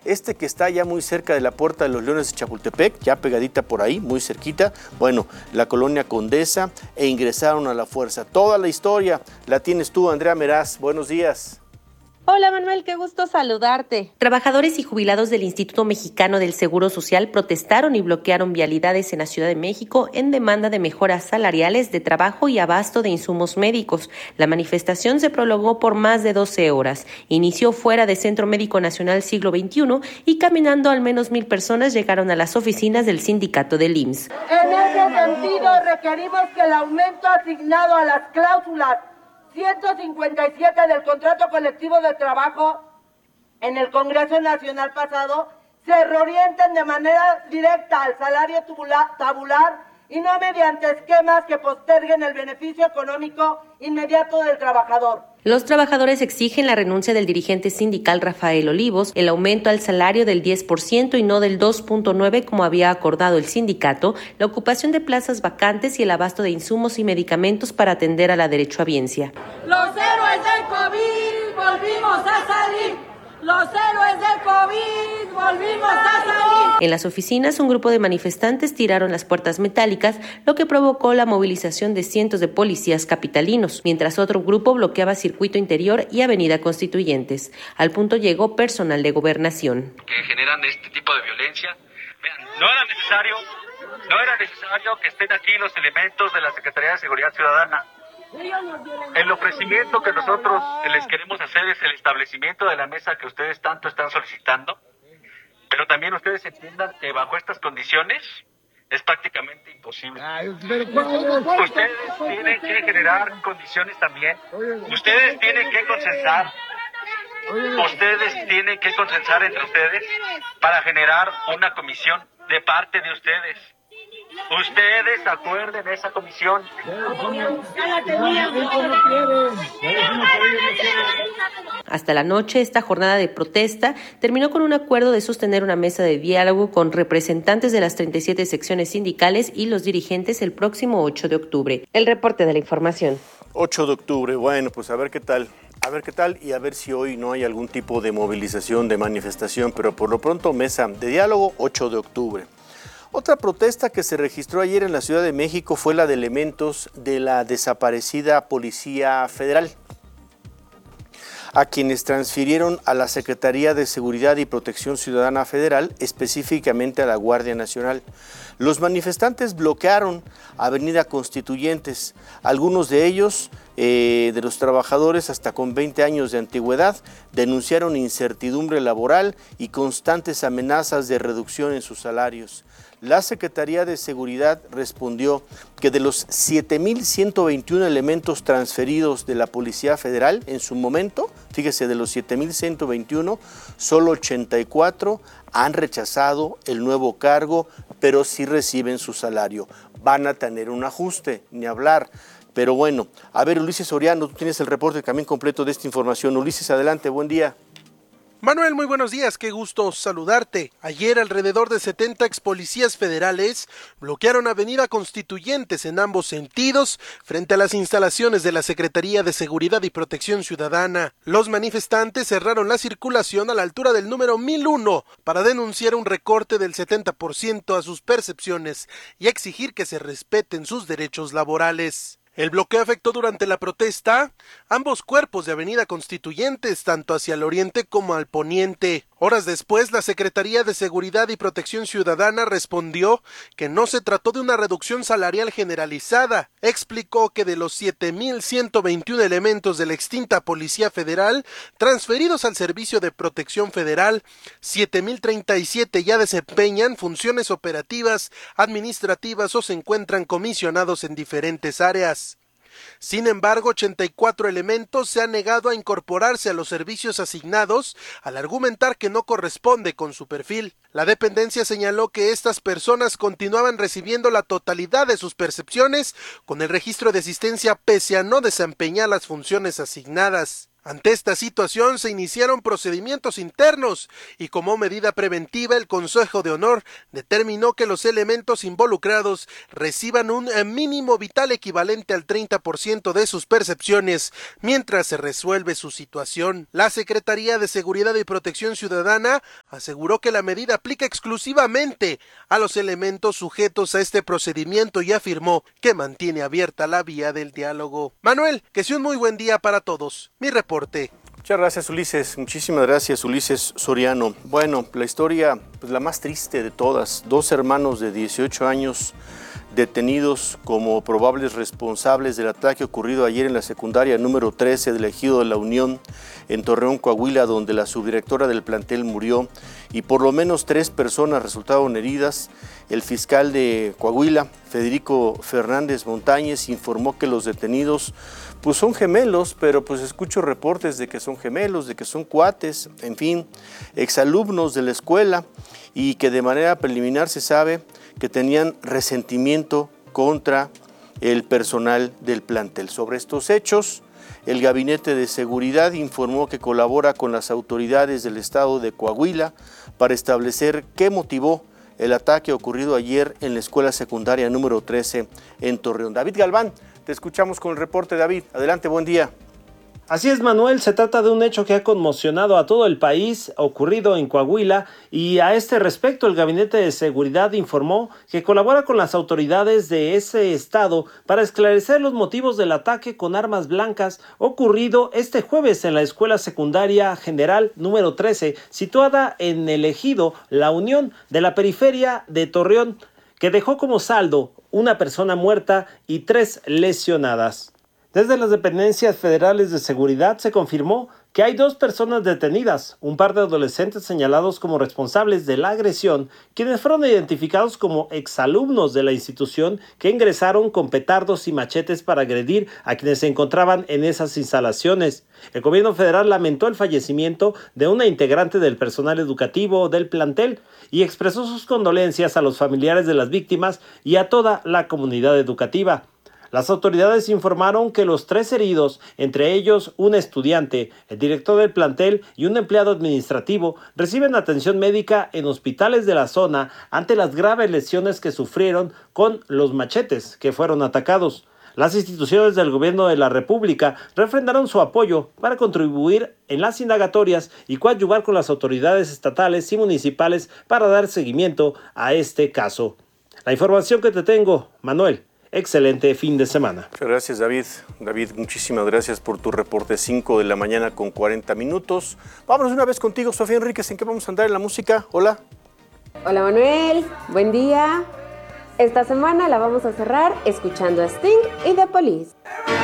que está ya muy cerca de la Puerta de los Leones de Chapultepec, ya pegadita por ahí, muy cerquita, bueno, la colonia Condesa, e ingresaron a la fuerza. Toda la historia la tienes tú, Andrea Meraz. Buenos días. Hola Manuel, qué gusto saludarte. Trabajadores y jubilados del Instituto Mexicano del Seguro Social protestaron y bloquearon vialidades en la Ciudad de México en demanda de mejoras salariales, de trabajo y abasto de insumos médicos. La manifestación se prolongó por más de 12 horas. Inició fuera del Centro Médico Nacional Siglo XXI y caminando al menos 1,000 personas llegaron a las oficinas del sindicato del IMSS. En ese sentido, requerimos que el aumento asignado a las cláusulas 157 del contrato colectivo de trabajo en el Congreso Nacional pasado se reorienten de manera directa al salario tabular y no mediante esquemas que posterguen el beneficio económico inmediato del trabajador. Los trabajadores exigen la renuncia del dirigente sindical Rafael Olivos, el aumento al salario del 10% y no del 2.9% como había acordado el sindicato, la ocupación de plazas vacantes y el abasto de insumos y medicamentos para atender a la derechohabiencia. Los héroes del COVID volvimos a salir. Los héroes del COVID volvimos a salir. En las oficinas, un grupo de manifestantes tiraron las puertas metálicas, lo que provocó la movilización de cientos de policías capitalinos, mientras otro grupo bloqueaba Circuito Interior y Avenida Constituyentes. Al punto llegó personal de gobernación. Que generan este tipo de violencia. Vean, no era necesario que estén aquí los elementos de la Secretaría de Seguridad Ciudadana. El ofrecimiento que nosotros les queremos hacer es el establecimiento de la mesa que ustedes tanto están solicitando, pero también ustedes entiendan que bajo estas condiciones es prácticamente imposible. Ustedes tienen que generar condiciones también, ustedes tienen que consensar, entre ustedes para generar una comisión de parte de ustedes. Ustedes acuerden esa comisión. Hasta la noche, esta jornada de protesta terminó con un acuerdo de sostener una mesa de diálogo con representantes de las 37 secciones sindicales y los dirigentes el próximo 8 de octubre. El reporte de la información. 8 de octubre, bueno, pues a ver qué tal. Y a ver si hoy no hay algún tipo de movilización, de manifestación, pero por lo pronto mesa de diálogo 8 de octubre. Otra protesta que se registró ayer en la Ciudad de México fue la de elementos de la desaparecida Policía Federal, a quienes transfirieron a la Secretaría de Seguridad y Protección Ciudadana Federal, específicamente a la Guardia Nacional. Los manifestantes bloquearon Avenida Constituyentes, algunos de ellos, de los trabajadores hasta con 20 años de antigüedad, denunciaron incertidumbre laboral y constantes amenazas de reducción en sus salarios. La Secretaría de Seguridad respondió que de los 7,121 elementos transferidos de la Policía Federal en su momento, fíjese, de los 7,121, solo 84 han rechazado el nuevo cargo, pero sí reciben su salario. Van a tener un ajuste, ni hablar. Pero bueno, a ver, Ulises Soriano, tú tienes el reporte también completo de esta información. Ulises, adelante, buen día. Manuel, muy buenos días, qué gusto saludarte. Ayer alrededor de 70 expolicías federales bloquearon Avenida Constituyentes en ambos sentidos frente a las instalaciones de la Secretaría de Seguridad y Protección Ciudadana. Los manifestantes cerraron la circulación a la altura del número 1001 para denunciar un recorte del 70% a sus percepciones y exigir que se respeten sus derechos laborales. El bloqueo afectó durante la protesta ambos cuerpos de Avenida Constituyentes, tanto hacia el oriente como al poniente. Horas después, la Secretaría de Seguridad y Protección Ciudadana respondió que no se trató de una reducción salarial generalizada. Explicó que de los 7,121 elementos de la extinta Policía Federal transferidos al Servicio de Protección Federal, 7,037 ya desempeñan funciones operativas, administrativas o se encuentran comisionados en diferentes áreas. Sin embargo, 84 elementos se han negado a incorporarse a los servicios asignados al argumentar que no corresponde con su perfil. La dependencia señaló que estas personas continuaban recibiendo la totalidad de sus percepciones con el registro de asistencia pese a no desempeñar las funciones asignadas. Ante esta situación se iniciaron procedimientos internos y como medida preventiva el Consejo de Honor determinó que los elementos involucrados reciban un mínimo vital equivalente al 30% de sus percepciones mientras se resuelve su situación. La Secretaría de Seguridad y Protección Ciudadana aseguró que la medida aplica exclusivamente a los elementos sujetos a este procedimiento y afirmó que mantiene abierta la vía del diálogo. Manuel, que sea un muy buen día para todos. Mi reporte. Muchas gracias, Ulises. Muchísimas gracias, Ulises Soriano. Bueno, la historia, pues la más triste de todas. 2 hermanos de 18 años detenidos como probables responsables del ataque ocurrido ayer en la secundaria número 13 del Ejido de la Unión en Torreón, Coahuila, donde la subdirectora del plantel murió y por lo menos 3 personas resultaron heridas. El fiscal de Coahuila, Federico Fernández Montañez, informó que los detenidos pues son gemelos, pero pues escucho reportes de que son gemelos, de que son cuates, en fin, exalumnos de la escuela y que de manera preliminar se sabe que tenían resentimiento contra el personal del plantel. Sobre estos hechos, el Gabinete de Seguridad informó que colabora con las autoridades del estado de Coahuila para establecer qué motivó el ataque ocurrido ayer en la escuela secundaria número 13 en Torreón. David Galván, te escuchamos con el reporte, David. Adelante, buen día. Así es, Manuel, se trata de un hecho que ha conmocionado a todo el país, ocurrido en Coahuila, y a este respecto el Gabinete de Seguridad informó que colabora con las autoridades de ese estado para esclarecer los motivos del ataque con armas blancas ocurrido este jueves en la Escuela Secundaria General número 13, situada en el Ejido La Unión de la periferia de Torreón, que dejó como saldo una persona muerta y 3 lesionadas. Desde las dependencias federales de seguridad se confirmó que hay 2 personas detenidas, un par de adolescentes señalados como responsables de la agresión, quienes fueron identificados como exalumnos de la institución que ingresaron con petardos y machetes para agredir a quienes se encontraban en esas instalaciones. El gobierno federal lamentó el fallecimiento de una integrante del personal educativo del plantel y expresó sus condolencias a los familiares de las víctimas y a toda la comunidad educativa. Las autoridades informaron que los 3 heridos, entre ellos un estudiante, el director del plantel y un empleado administrativo, reciben atención médica en hospitales de la zona ante las graves lesiones que sufrieron con los machetes que fueron atacados. Las instituciones del gobierno de la República refrendaron su apoyo para contribuir en las indagatorias y coadyuvar con las autoridades estatales y municipales para dar seguimiento a este caso. La información que te tengo, Manuel. Excelente fin de semana. Muchas gracias, David. David, muchísimas gracias por tu reporte. 5 de la mañana con 40 minutos. Vámonos una vez contigo, Sofía Enríquez. ¿En qué vamos a andar en la música? Hola. Hola, Manuel. Buen día. Esta semana la vamos a cerrar escuchando a Sting y The Police.